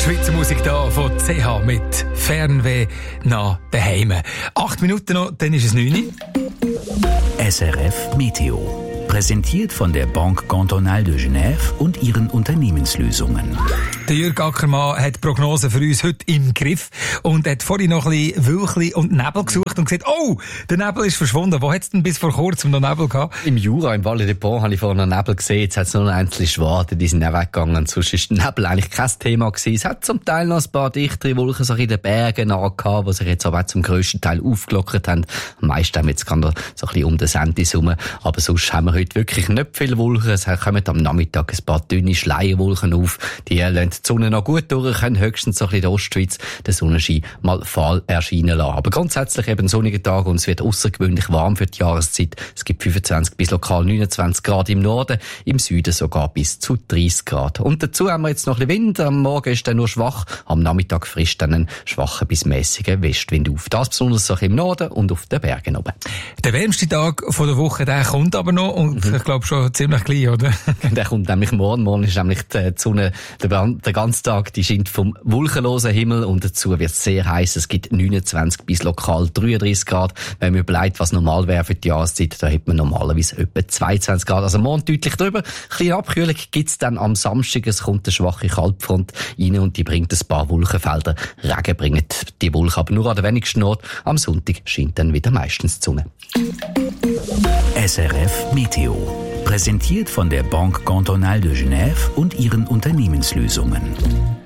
Schweizer Musik hier von CH mit Fernweh nach daheim. 8 Minuten noch, dann ist es 9 Uhr. SRF Meteo. Präsentiert von der Banque Cantonale de Genève und ihren Unternehmenslösungen. Der Jürg Ackermann hat die Prognose für uns heute im Griff und hat vorhin noch ein bisschen Wölkchen und Nebel gesucht und gesagt, oh, der Nebel ist verschwunden. Wo hat es denn bis vor kurzem noch Nebel gehabt? Im Jura, im Valle de Pont, habe ich vorhin noch Nebel gesehen. Jetzt hat es nur noch einzelne Schwaden, die sind auch weggegangen. Sonst ist der Nebel eigentlich kein Thema gewesen. Es hat zum Teil noch ein paar dichtere Wolken so in den Bergen angehabt, die sich jetzt aber auch zum grössten Teil aufgelockert haben. Am meisten haben wir jetzt gerade so ein bisschen um den Sentis herum. Aber sonst haben wir heute wirklich nicht viele Wolken. Es kommen am Nachmittag ein paar dünne Schleierwolken auf. Die lassen die Sonne noch gut durch, können höchstens so ein bisschen in der Ostschweiz den Sonnenschein mal fahl erscheinen lassen. Aber grundsätzlich eben sonnige Tage und es wird außergewöhnlich warm für die Jahreszeit. Es gibt 25 bis lokal 29 Grad im Norden, im Süden sogar bis zu 30 Grad. Und dazu haben wir jetzt noch ein bisschen Wind. Am Morgen ist er nur schwach, am Nachmittag frischt dann ein schwacher bis mäßiger Westwind auf. Das besonders so im Norden und auf den Bergen oben. Der wärmste Tag von der Woche, der kommt aber noch und ich glaube schon ziemlich klein, oder? Der kommt nämlich morgen. Morgen ist nämlich die Sonne der ganze Tag, die scheint vom wolkenlosen Himmel und dazu wird es sehr heiß. Es gibt 29 bis lokal 33 Grad. Wenn man überlegt, was normal wäre für die Jahreszeit, da hätte man normalerweise etwa 22 Grad. Also morgen deutlich drüber. Kleine Abkühlung gibt's dann am Samstag. Es kommt eine schwache Kaltfront rein und die bringt ein paar Wolkenfelder. Regen bringt die Wolken aber nur an der wenigsten Ort. Am Sonntag scheint dann wieder meistens die Sonne. SRF Meteo. Präsentiert von der Banque Cantonale de Genève und ihren Unternehmenslösungen.